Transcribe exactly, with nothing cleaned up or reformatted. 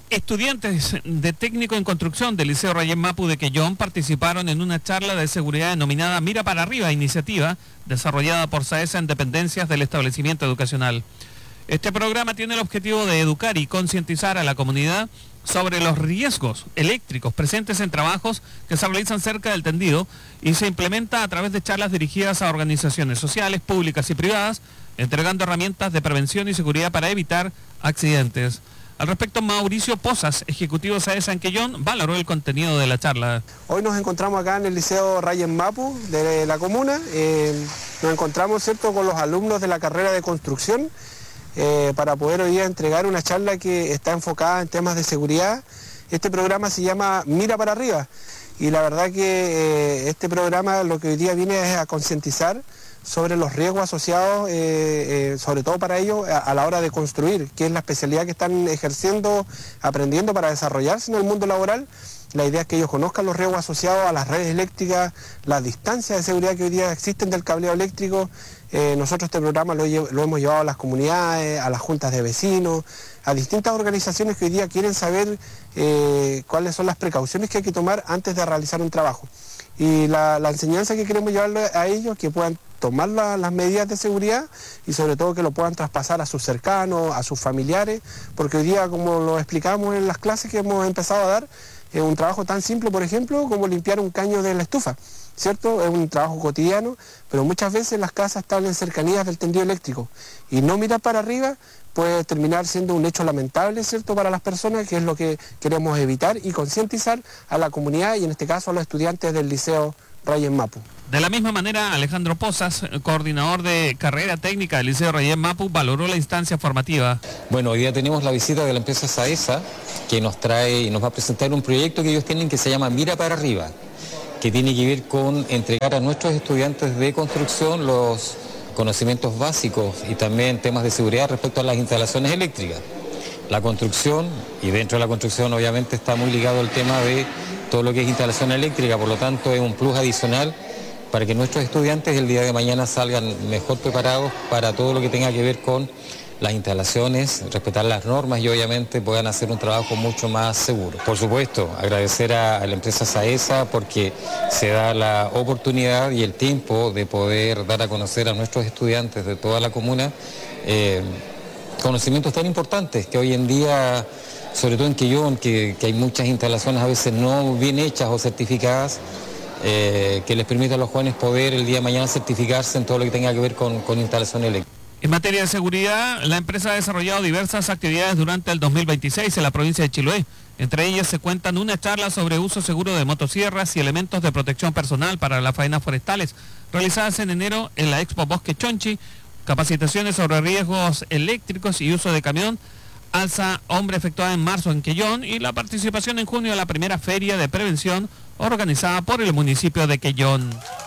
Estudiantes de técnico en construcción del Liceo Rayén Mapu de Quellón participaron en una charla de seguridad denominada Mira para Arriba, iniciativa desarrollada por SAESA en dependencias del establecimiento educacional. Este programa tiene el objetivo de educar y concientizar a la comunidad sobre los riesgos eléctricos presentes en trabajos que se realizan cerca del tendido y se implementa a través de charlas dirigidas a organizaciones sociales, públicas y privadas, entregando herramientas de prevención y seguridad para evitar accidentes. Al respecto, Mauricio Pozas, ejecutivo SAESA en Quellón, valoró el contenido de la charla. Hoy nos encontramos acá en el Liceo Rayén Mapu de la comuna. Eh, nos encontramos, ¿cierto?, con los alumnos de la carrera de construcción eh, para poder hoy día entregar una charla que está enfocada en temas de seguridad. Este programa se llama Mira para Arriba y la verdad que eh, este programa lo que hoy día viene es a concientizar sobre los riesgos asociados, eh, eh, sobre todo para ellos, a, a la hora de construir, que es la especialidad que están ejerciendo, aprendiendo para desarrollarse en el mundo laboral. La idea es que ellos conozcan los riesgos asociados a las redes eléctricas, las distancias de seguridad que hoy día existen del cableado eléctrico. Eh, nosotros este programa lo, lo hemos llevado a las comunidades, a las juntas de vecinos, a distintas organizaciones que hoy día quieren saber eh, cuáles son las precauciones que hay que tomar antes de realizar un trabajo. Y la, la enseñanza que queremos llevarle a ellos, que puedan tomar la, las medidas de seguridad y sobre todo que lo puedan traspasar a sus cercanos, a sus familiares, porque hoy día, como lo explicamos en las clases que hemos empezado a dar, es un trabajo tan simple, por ejemplo, como limpiar un caño de la estufa, ¿cierto? Es un trabajo cotidiano, pero muchas veces las casas están en cercanías del tendido eléctrico y no mirar para arriba puede terminar siendo un hecho lamentable, ¿cierto?, para las personas, que es lo que queremos evitar y concientizar a la comunidad y en este caso a los estudiantes del Liceo Rayén Mapu. De la misma manera, Alejandro Pozas, coordinador de carrera técnica del Liceo Rayén Mapu, valoró la instancia formativa. Bueno, hoy día tenemos la visita de la empresa SAESA, que nos trae y nos va a presentar un proyecto que ellos tienen que se llama Mira para Arriba, que tiene que ver con entregar a nuestros estudiantes de construcción los conocimientos básicos y también temas de seguridad respecto a las instalaciones eléctricas. La construcción, y dentro de la construcción obviamente está muy ligado al tema de todo lo que es instalación eléctrica, por lo tanto es un plus adicional para que nuestros estudiantes el día de mañana salgan mejor preparados para todo lo que tenga que ver con las instalaciones, respetar las normas y obviamente puedan hacer un trabajo mucho más seguro. Por supuesto, agradecer a, a la empresa SAESA porque se da la oportunidad y el tiempo de poder dar a conocer a nuestros estudiantes de toda la comuna eh, conocimientos tan importantes que hoy en día, sobre todo en Quellón, que, que hay muchas instalaciones a veces no bien hechas o certificadas, eh, que les permite a los jóvenes poder el día de mañana certificarse en todo lo que tenga que ver con, con instalación eléctrica. En materia de seguridad, la empresa ha desarrollado diversas actividades durante el dos mil veintiséis en la provincia de Chiloé. Entre ellas se cuentan una charla sobre uso seguro de motosierras y elementos de protección personal para las faenas forestales, realizadas en enero en la Expo Bosque Chonchi, capacitaciones sobre riesgos eléctricos y uso de camión, alza hombre efectuada en marzo en Quellón y la participación en junio de la primera feria de prevención organizada por el municipio de Quellón.